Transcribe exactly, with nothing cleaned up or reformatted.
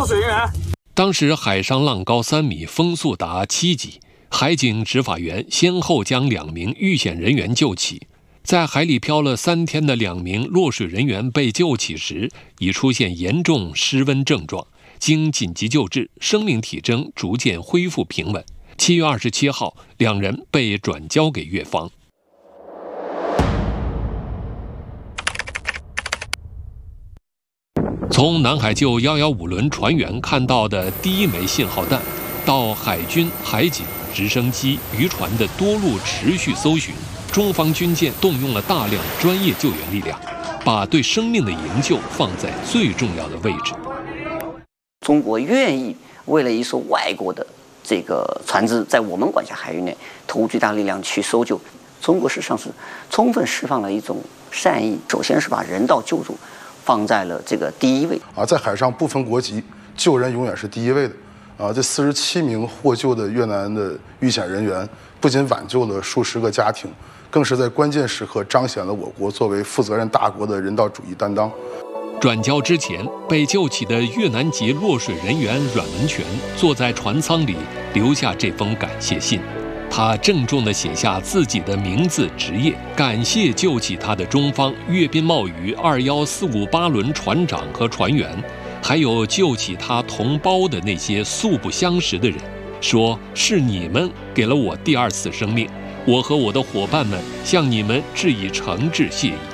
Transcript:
落水人员。 当时海上浪高三米，风速达七级，海警执法员先后将两名遇险人员救起。在海里漂了三天的两名落水人员被救起时，已出现严重失温症状，经紧急救治，生命体征逐渐恢复平稳。七月二十七号，两人被转交给越方。从南海救一一五轮船员看到的第一枚信号弹，到海军、海警、直升机、渔船的多路持续搜寻，中方军舰动用了大量专业救援力量，把对生命的营救放在最重要的位置。 中国愿意为了一艘外国的这个船只在我们管辖海域内投入最大力量去搜救，中国事实上是充分释放了一种善意，首先是把人道救助放在了这个第一位啊，在海上不分国籍，救人永远是第一位的啊！这四十七名获救的越南的遇险人员，不仅挽救了数十个家庭，更是在关键时刻彰显了我国作为负责任大国的人道主义担当。 转交之前，被救起的越南籍落水人员阮文全坐在船舱里，留下这封感谢信。他郑重地写下自己的名字、职业，感谢救起他的中方粤滨贸渔二一四五八轮船长和船员，还有救起他同胞的那些素不相识的人，说是你们给了我第二次生命，我和我的伙伴们向你们致以诚挚谢意。